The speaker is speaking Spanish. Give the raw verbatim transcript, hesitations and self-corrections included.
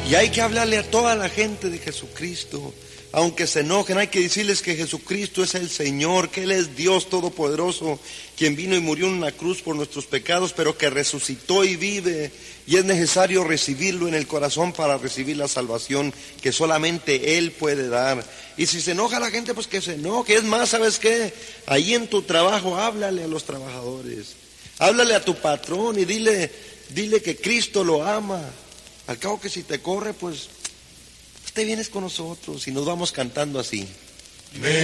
Y hay que hablarle a toda la gente de Jesucristo. Aunque se enojen, hay que decirles que Jesucristo es el Señor, que Él es Dios Todopoderoso, quien vino y murió en una cruz por nuestros pecados, pero que resucitó y vive. Y es necesario recibirlo en el corazón para recibir la salvación que solamente Él puede dar. Y si se enoja la gente, pues que se enoje. Es más, ¿sabes qué? Ahí en tu trabajo, háblale a los trabajadores. Háblale a tu patrón y dile, dile que Cristo lo ama. Al cabo que si te corre, pues te vienes con nosotros y nos vamos cantando así.